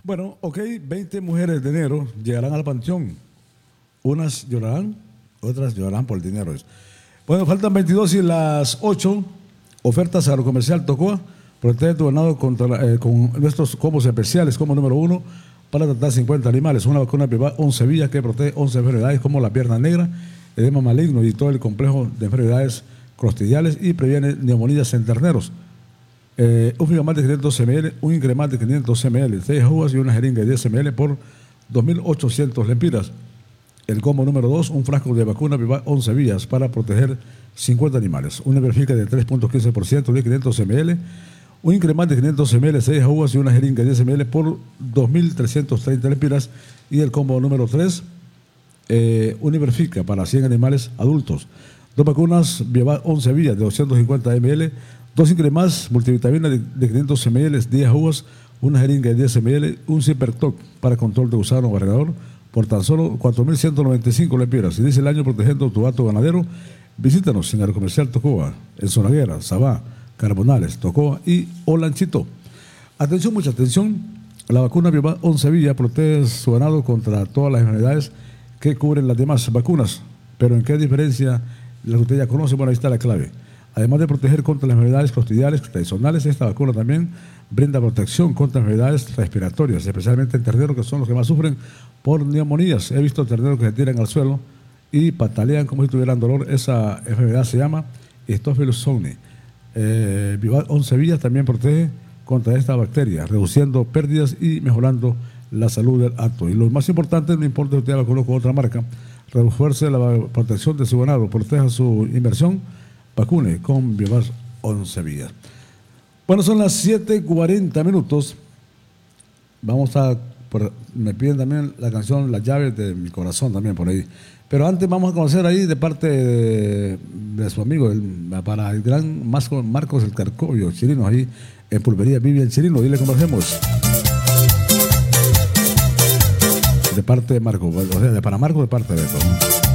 Bueno, ok, 20 mujeres de enero llegarán al panteón. Unas llorarán, otras llorarán por el dinero. Bueno, faltan 22 y las 8. Ofertas agrocomercial Tocoa. Protege tu ganado con nuestros combos especiales. Como número 1, para tratar 50 animales. Una vacuna privada 11 vías que protege 11 enfermedades como la pierna negra, edema maligno y todo el complejo de enfermedades crostillales y previene neumonías en terneros. Un Figamal de 500 ml, un Incremat de 500 ml, 6 aguas y una jeringa de 10 ml por 2.800 lempiras. El combo número 2, un frasco de vacuna privada 11 vías para proteger 50 animales. Una verifica de 3.15% de 500 ml, un Incremat de 500 ml, 6 aguas y una jeringa de 10 ml por 2.330 lempiras. Y el combo número 3, Univerfica para 100 animales adultos. 2 vacunas Biovac 11 vías de 250 ml, 2 Incremas multivitamina de 500 ml, 10 aguas, una jeringa de 10 ml, un Zippertoc para control de gusano barredor por tan solo 4.195 lempiras. Si dice el año protegiendo tu gato ganadero, visítanos en Agrocomercial Tocoa, en Zonaguera, Sabá, Carbonales, Tocoa y Olanchito. Atención, mucha atención. La vacuna Biovac 11 vías protege su ganado contra todas las enfermedades que cubren las demás vacunas. Pero ¿en qué diferencia la que usted ya conoce? Bueno, ahí está la clave. Además de proteger contra las enfermedades crostillales tradicionales, esta vacuna también brinda protección contra enfermedades respiratorias, especialmente en terneros que son los que más sufren por neumonías. He visto terneros que se tiran al suelo y patalean como si tuvieran dolor. Esa enfermedad se llama Staphylococcus aureus. Biovac 11 vías también protege contra esta bacteria, reduciendo pérdidas y mejorando la salud del acto. Y lo más importante, no importa si usted vacunó con otra marca, refuerce la protección de su ganado, proteja su inversión, vacune con Biovac 11 vías. Bueno, son las 7:40 minutos. Me piden también la canción Las llaves de mi corazón también por ahí. Pero antes vamos a conocer ahí de parte de su amigo, para el gran Marcos el Carcovio, Chirino, ahí en Pulpería Vivian Chirino. Dile conversemos. De parte de Marco, o sea, para Marco de parte de Beto.